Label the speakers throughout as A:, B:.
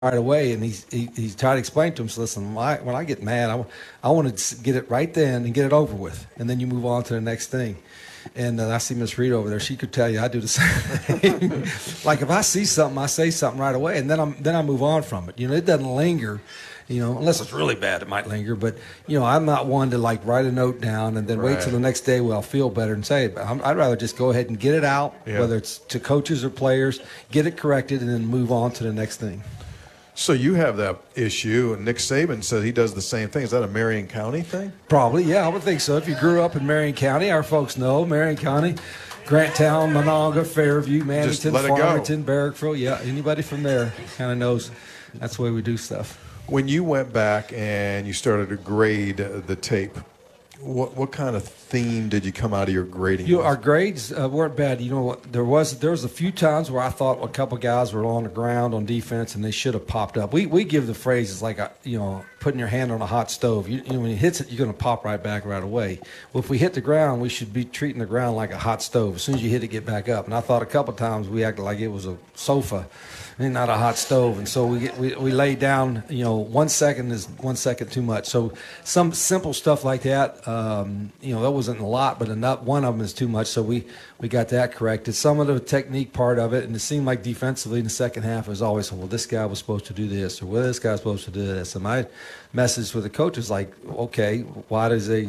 A: right away, and he's trying to explain to him, so listen, when I get mad, I want to get it right then and get it over with, and then you move on to the next thing. And I see Miss Reed over there. She could tell you I do the same thing. Like if I see something, I say something right away, and then I move on from it. It doesn't linger. Unless it's really bad, it might linger. But I'm not one to like write a note down and then wait till the next day where I'll feel better and say it. But I'd rather just go ahead and get it out, whether it's to coaches or players, get it corrected, and then move on to the next thing.
B: So you have that issue, and Nick Saban said he does the same thing. Is that a Marion County thing?
A: Probably, yeah, I would think so. If you grew up in Marion County, our folks know Marion County, Granttown, Monongah, Fairview, Mannington, Farmington, Barrackville. Yeah, anybody from there kind of knows that's the way we do stuff.
B: When you went back and you started to grade the tape, what kind of theme did you come out of your grading?
A: Our grades weren't bad. There was a few times where I thought a couple guys were on the ground on defense and they should have popped up. We give the phrases like putting your hand on a hot stove. When it hits it, you're going to pop right back right away. Well, if we hit the ground, we should be treating the ground like a hot stove. As soon as you hit it, get back up. And I thought a couple times we acted like it was a sofa and not a hot stove. And so we laid down. 1 second is 1 second too much. So some simple stuff like that. That wasn't a lot, but enough. One of them is too much. So we got that corrected. Some of the technique part of it, and it seemed like defensively in the second half was always, well, this guy was supposed to do this, or well, this guy's supposed to do this. And my message for the coach is like, okay, why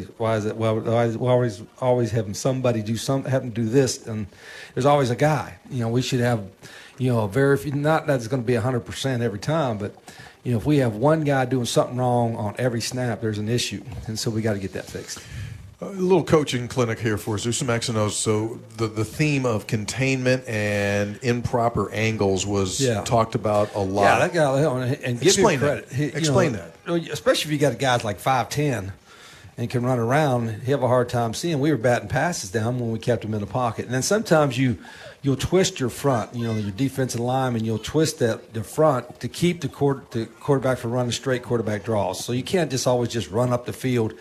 A: always having somebody have to do this, and there's always a guy. We should have, not that it's going to be 100% every time, but if we have one guy doing something wrong on every snap, there's an issue, and so we got to get that fixed.
B: A little coaching clinic here for us. There's some X and O's. So the theme of containment and improper angles was talked about a lot.
A: Yeah, that guy, and give him credit.
B: Explain that.
A: Especially if you got guys like 5'10" and can run around, he have a hard time seeing. We were batting passes down when we kept him in the pocket. And then sometimes you'll twist your front, your defensive lineman, you'll twist the front to keep the quarterback from running straight quarterback draws. So you can't just always just run up the field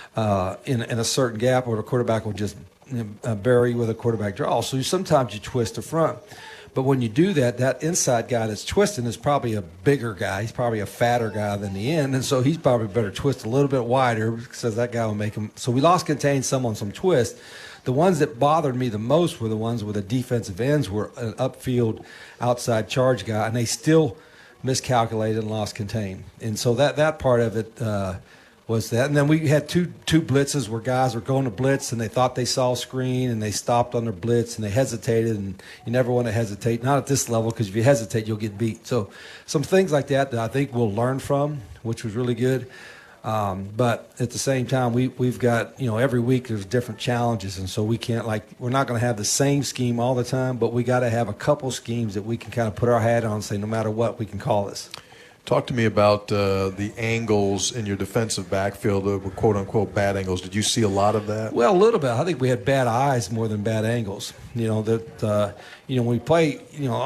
A: in a certain gap, or the quarterback will just bury with a quarterback draw. So sometimes you twist the front. But when you do that, that inside guy that's twisting is probably a bigger guy. He's probably a fatter guy than the end, and so he's probably better twist a little bit wider because that guy will make him. So we lost contain some on some twist. The ones that bothered me the most were the ones where the defensive ends were an upfield outside charge guy, and they still miscalculated and lost contain. And so that part of it was that. And then we had two blitzes where guys were going to blitz and they thought they saw a screen and they stopped on their blitz and they hesitated, and you never want to hesitate, not at this level, because if you hesitate, you'll get beat. So some things like that I think we'll learn from, which was really good. But at the same time, we've got, every week there's different challenges, and so we can't, we're not going to have the same scheme all the time, but we got to have a couple schemes that we can kind of put our hat on and say no matter what, we can call this.
B: Talk to me about the angles in your defensive backfield, the quote-unquote bad angles. Did you see a lot of that?
A: Well, a little bit. I think we had bad eyes more than bad angles. When we play,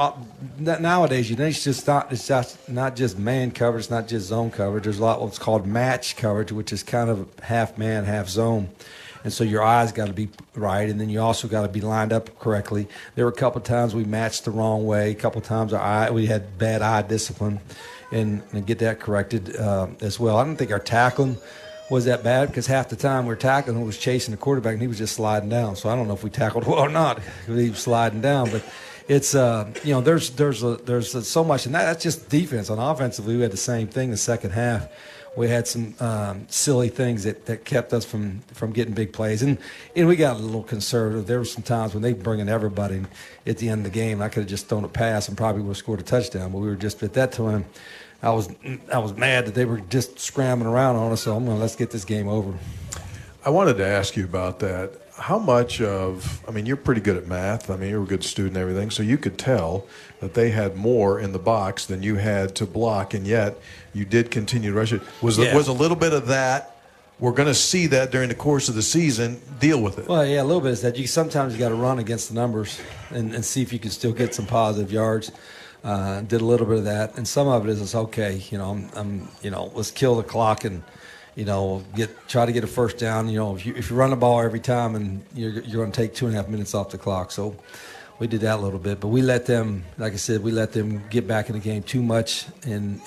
A: nowadays, it's just not just man coverage, it's not just zone coverage. There's a lot of what's called match coverage, which is kind of half man, half zone. And so your eyes got to be right, and then you also got to be lined up correctly. There were a couple of times we matched the wrong way. A couple of times we had bad eye discipline. And get that corrected as well. I don't think our tackling was that bad, because half the time we were tackling, was chasing the quarterback, and he was just sliding down. So I don't know if we tackled well or not, because he was sliding down. But it's there's so much, and that's just defense. On offensively, we had the same thing the second half. We had some silly things that kept us from getting big plays. And we got a little conservative. There were some times when they bring in everybody at the end of the game. I could have just thrown a pass and probably would have scored a touchdown. But we were just, at that time, I was mad that they were just scrambling around on us. So let's get this game over.
B: I wanted to ask you about that. How much you're pretty good at math. You're a good student and everything. So you could tell that they had more in the box than you had to block, and yet you did continue to rush it. Was a little bit of that, we're going to see that during the course of the season, deal with it?
A: Well, yeah, a little bit is that. Sometimes you got to run against the numbers and see if you can still get some positive yards. Did a little bit of that. And some of it is, it's okay. Let's kill the clock and try to get a first down. If you run the ball every time, and you're going to take 2.5 minutes off the clock. So We did that a little bit, but we let them, like I said, we let them get back in the game too much, and